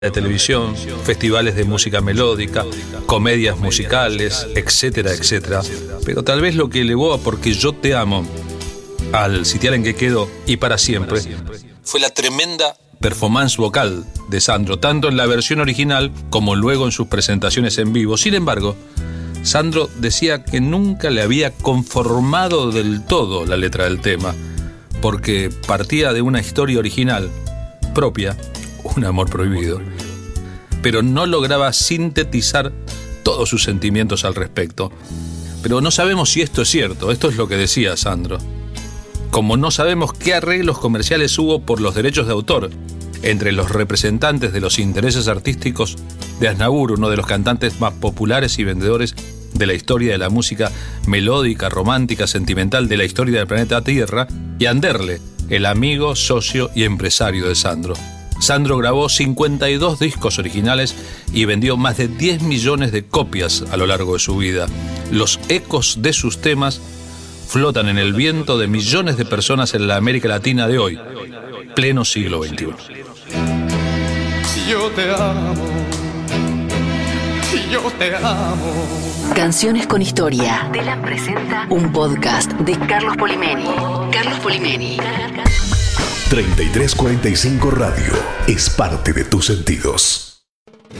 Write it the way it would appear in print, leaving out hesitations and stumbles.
de televisión, festivales de música melódica, comedias musicales, etcétera, etcétera. Pero tal vez lo que elevó a Porque yo te amo al sitial en que quedo y para siempre fue la tremenda performance vocal de Sandro, tanto en la versión original como luego en sus presentaciones en vivo. Sin embargo, Sandro decía que nunca le había conformado del todo la letra del tema, porque partía de una historia original propia, un amor prohibido, pero no lograba sintetizar todos sus sentimientos al respecto. Pero no sabemos si esto es cierto, esto es lo que decía Sandro. Como no sabemos qué arreglos comerciales hubo por los derechos de autor entre los representantes de los intereses artísticos de Aznavour, uno de los cantantes más populares y vendedores de la historia de la música melódica, romántica, sentimental de la historia del planeta Tierra, y Anderle, el amigo, socio y empresario de Sandro. Sandro grabó 52 discos originales y vendió más de 10 millones de copias a lo largo de su vida. Los ecos de sus temas flotan en el viento de millones de personas en la América Latina de hoy, pleno siglo XXI. Yo te amo, yo te amo. Canciones con historia. Telam presenta un podcast de Carlos Polimeni. Carlos Polimeni. 3345 Radio es parte de tus sentidos.